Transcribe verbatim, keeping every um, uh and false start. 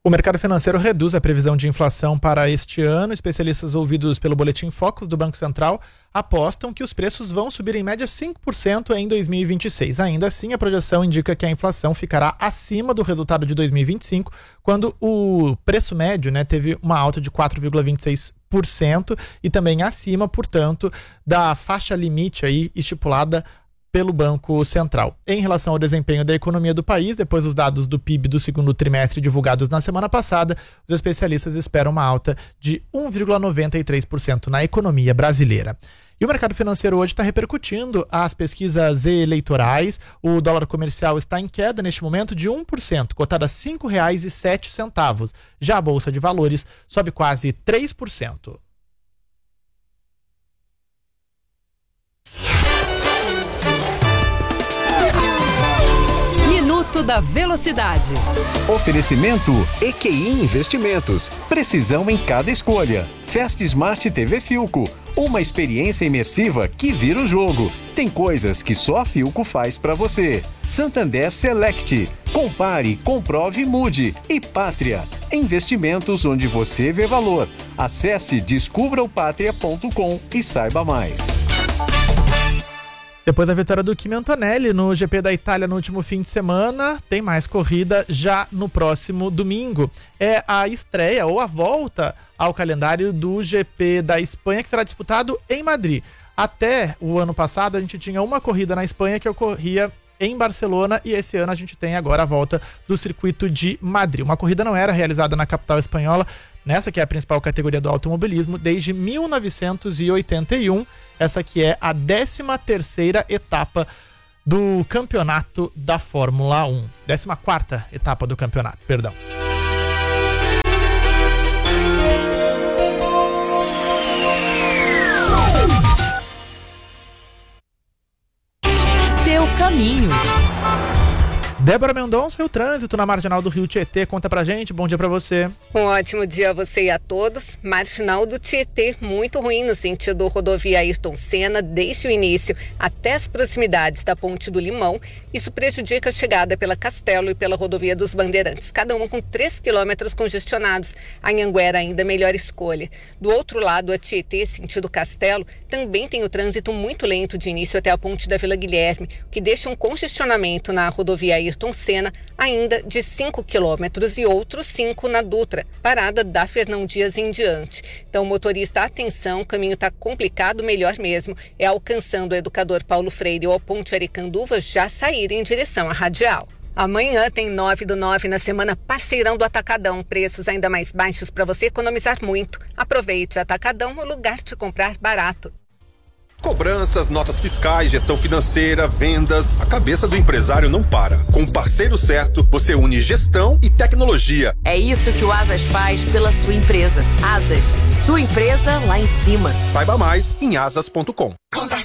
O mercado financeiro reduz a previsão de inflação para este ano. Especialistas ouvidos pelo Boletim Focus do Banco Central apostam que os preços vão subir em média cinco por cento em dois mil e vinte e seis. Ainda assim, a projeção indica que a inflação ficará acima do resultado de dois mil e vinte e cinco, quando o preço médio, né, teve uma alta de quatro vírgula vinte e seis por cento e também acima, portanto, da faixa limite aí estipulada pelo Banco Central. Em relação ao desempenho da economia do país, depois dos dados do P I B do segundo trimestre divulgados na semana passada, os especialistas esperam uma alta de um vírgula noventa e três por cento na economia brasileira. E o mercado financeiro hoje está repercutindo as pesquisas eleitorais. O dólar comercial está em queda neste momento de um por cento, cotado a cinco reais e sete centavos. Já a Bolsa de Valores sobe quase três por cento. Minuto da Velocidade. Oferecimento E Q I Investimentos. Precisão em cada escolha. Fast Smart T V Philco. Uma experiência imersiva que vira o jogo. Tem coisas que só a Philco faz pra você. Santander Select. Compare, comprove e mude. E Pátria. Investimentos onde você vê valor. Acesse descubra o pátria ponto com e saiba mais. Depois da vitória do Kimi Antonelli no G P da Itália no último fim de semana, tem mais corrida já no próximo domingo. É a estreia ou a volta ao calendário do G P da Espanha, que será disputado em Madrid. Até o ano passado a gente tinha uma corrida na Espanha que ocorria em Barcelona, e esse ano a gente tem agora a volta do circuito de Madrid. Uma corrida não era realizada na capital espanhola, nessa que é a principal categoria do automobilismo, desde mil novecentos e oitenta e um. Essa que é a décima terceira etapa do campeonato da Fórmula um. décima quarta etapa do campeonato, perdão. Seu caminho. Débora Mendonça, e o trânsito na Marginal do Rio Tietê, conta pra gente. Bom dia pra você. Um ótimo dia a você e a todos. Marginal do Tietê, muito ruim no sentido rodovia Ayrton Senna, desde o início até as proximidades da Ponte do Limão. Isso prejudica a chegada pela Castelo e pela rodovia dos Bandeirantes, cada uma com três quilômetros congestionados. A Anhanguera ainda melhor escolha. Do outro lado, a Tietê, sentido Castelo, também tem o trânsito muito lento de início até a Ponte da Vila Guilherme, o que deixa um congestionamento na rodovia Ayrton Senna ainda de cinco quilômetros e outros cinco na Dutra, parada da Fernão Dias em diante. Então, motorista, atenção, o caminho está complicado, melhor mesmo é alcançando o Educador Paulo Freire ou a Ponte Aricanduva já sair em direção à Radial. Amanhã tem nove do nove na semana Parceirão do Atacadão. Preços ainda mais baixos para você economizar muito. Aproveite, Atacadão, o lugar de comprar barato. Cobranças, notas fiscais, gestão financeira, vendas. A cabeça do empresário não para. Com o parceiro certo, você une gestão e tecnologia. É isso que o Asas faz pela sua empresa. Asas, sua empresa lá em cima. Saiba mais em asas ponto com.